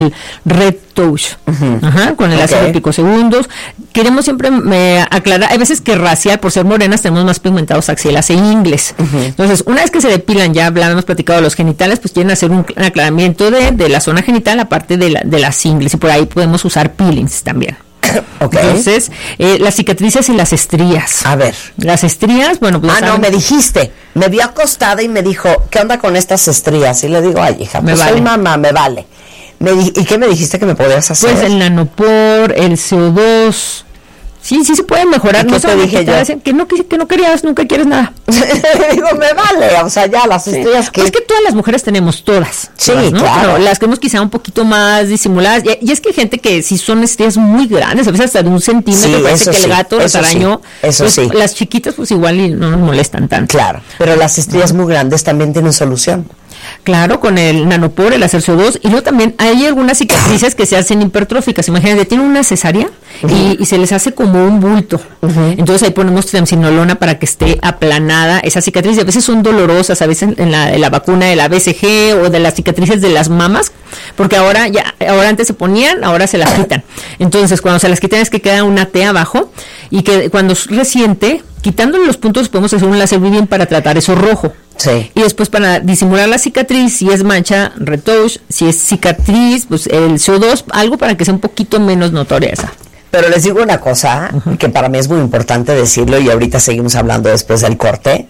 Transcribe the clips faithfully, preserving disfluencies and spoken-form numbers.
Red Touch, uh-huh. Ajá, con el láser okay. de picosegundos. Queremos siempre me, aclarar, hay veces que racial, por ser morenas, tenemos más pigmentados axilas e ingles. Uh-huh. Entonces, una vez que se depilan, ya hablamos, platicado de los genitales, pues quieren hacer un, un aclaramiento de, de la zona genital, aparte de, la, de las ingles, y por ahí podemos usar peelings también. Okay. Entonces, eh, las cicatrices y las estrías. A ver. Las estrías, bueno, pues. Ah, no, me dijiste. Me vio acostada y me dijo, ¿qué onda con estas estrías? Y le digo, ay, hija, pues me vale. Soy mamá, me vale. Me di- ¿Y qué me dijiste que me podías hacer? Pues el nanopor, el C O dos. Sí, sí se puede mejorar. ¿Qué no te dije yo? Decir que no, que, que no querías, nunca quieres nada. Digo, me vale, o sea, ya las estrellas sí. que... Pues que todas las mujeres tenemos todas. Sí, todas, ¿no? claro. Pero las que hemos quizá un poquito más disimuladas. Y, y es que hay gente que sí son estrellas muy grandes, a veces hasta de un centímetro, sí, parece que sí, el gato los arañó. Sí, eso pues, sí. Las chiquitas pues igual y no nos molestan tanto. Claro, pero las estrellas muy grandes también tienen solución. Claro, con el nanopor, el láser C O dos, y luego también hay algunas cicatrices que se hacen hipertróficas. Imagínate, tienen una cesárea uh-huh. y, y se les hace como un bulto. Uh-huh. Entonces ahí ponemos triamcinolona para que esté aplanada esa cicatriz. A veces son dolorosas, a veces en la, en la vacuna de la B C G o de las cicatrices de las mamas, porque ahora ya, ahora antes se ponían, ahora se las quitan. Entonces cuando se las quitan es que queda una T abajo, y que cuando es reciente, quitándole los puntos podemos hacer un láser muy bien para tratar eso rojo. Sí. Y después para disimular la cicatriz, si es mancha, retouch, si es cicatriz, pues el C O dos, algo para que sea un poquito menos notoria esa. Pero les digo una cosa, uh-huh. que para mí es muy importante decirlo, y ahorita seguimos hablando después del corte.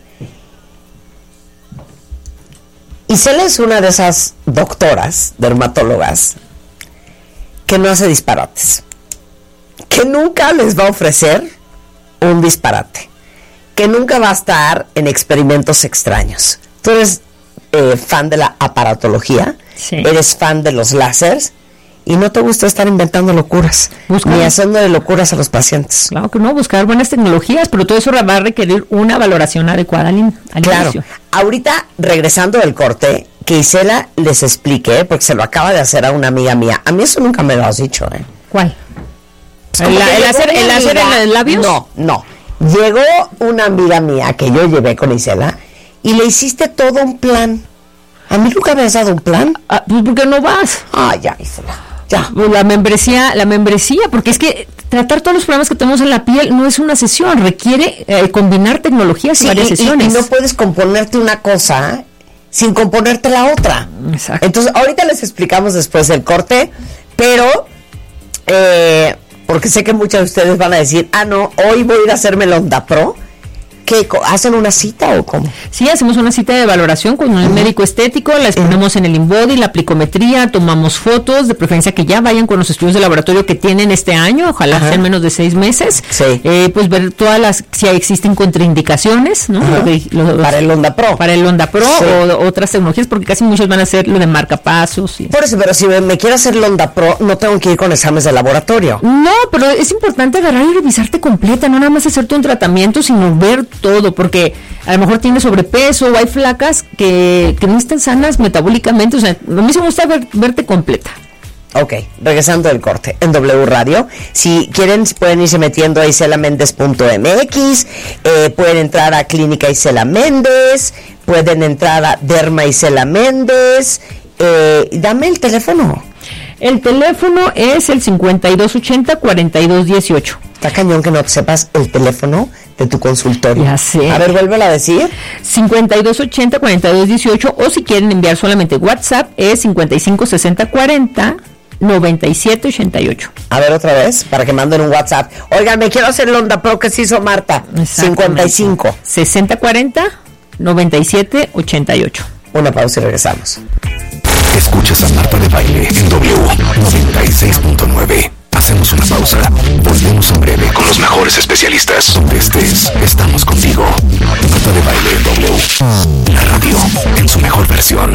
Isela es una de esas doctoras, dermatólogas, que no hace disparates, que nunca les va a ofrecer un disparate, que nunca va a estar en experimentos extraños. Tú eres eh, fan de la aparatología, sí. Eres fan de los láseres, y no te gusta estar inventando locuras, buscar, ni haciendo locuras a los pacientes. Claro que no, buscar buenas tecnologías, pero todo eso va a requerir una valoración adecuada al, al claro. inicio. Ahorita, regresando del corte, que Isela les explique, porque se lo acaba de hacer a una amiga mía. A mí eso nunca me lo has dicho, ¿eh? ¿Cuál? Pues ¿El, el, hacer, ¿El hacer en los labios? No, no. Llegó una amiga mía que yo llevé con Isela y le hiciste todo un plan. ¿A mí nunca me has dado un plan? Ah, pues ¿por qué no vas? Ah, ya, Isela. Ya. La membresía, la membresía, porque es que tratar todos los problemas que tenemos en la piel no es una sesión, requiere eh, combinar tecnologías sí, y varias y, sesiones. Y, y no puedes componerte una cosa sin componerte la otra. Exacto. Entonces, ahorita les explicamos después del corte, pero, eh, porque sé que muchos de ustedes van a decir, ah, no, hoy voy a ir a hacerme el Onda Pro. ¿Qué? ¿Hacen una cita o cómo? Sí, hacemos una cita de valoración con un uh-huh. médico estético, las uh-huh. ponemos en el InBody, la aplicometría, tomamos fotos, de preferencia que ya vayan con los estudios de laboratorio que tienen este año, ojalá uh-huh. sean menos de seis meses, sí. eh, pues ver todas las, si existen contraindicaciones, ¿no? Uh-huh. Lo de, los, para el Onda Pro. Para el Onda Pro sí. o otras tecnologías, porque casi muchos van a hacer lo de marcapasos. Y por eso, pero si me, me quiero hacer el Onda Pro, no tengo que ir con exámenes de laboratorio. No, pero es importante agarrar y revisarte completa, no nada más hacerte un tratamiento, sino ver todo, porque a lo mejor tienes sobrepeso o hay flacas que, que no están sanas metabólicamente. O sea, a mí me gusta ver, verte completa. Ok, regresando del corte en W Radio. Si quieren, pueden irse metiendo a isela méndez punto m x, eh, pueden entrar a Clínica Isela Méndez, pueden entrar a Derma Isela Méndez. Eh, dame el teléfono. El teléfono es el cincuenta y dos ochenta, cuarenta y dos dieciocho. Está cañón que no sepas el teléfono de tu consultorio. Ya sé. A ver, vuélvela a decir. cincuenta y dos ochenta, cuarenta y dos dieciocho, o si quieren enviar solamente WhatsApp es cincuenta y cinco sesenta cuarenta noventa y siete ochenta y ocho. A ver otra vez, para que manden un WhatsApp. Oigan, me quiero hacer el Onda Pro que se hizo Marta. cincuenta y cinco sesenta cuarenta noventa y siete ochenta y ocho. Una pausa y regresamos. Escuchas a Marta de Baile en W noventa y seis punto nueve. Hacemos una pausa. Volvemos en breve con los mejores especialistas. Donde estés, estamos contigo. Marta de Baile en W. La radio en su mejor versión.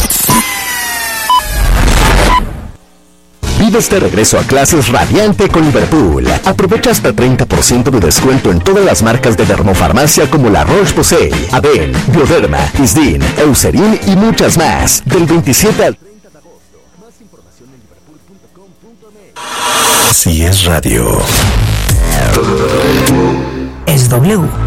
Vives de regreso a clases radiante con Liverpool. Aprovecha hasta treinta por ciento de descuento en todas las marcas de dermofarmacia como la Roche-Posay, Aven, Bioderma, Isdin, Eucerin y muchas más. Del veintisiete al treinta de agosto. Más información en liverpool punto com punto m x. Si es radio. Es W.